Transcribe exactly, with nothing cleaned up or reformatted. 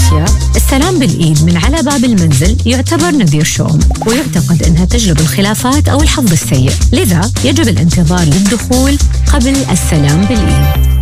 بالعافية. السلام بالإيد من على باب المنزل يعتبر نذير شؤم، ويعتقد أنها تجلب الخلافات أو الحظ السيء، لذا يجب الانتظار للدخول قبل السلام بالإيد.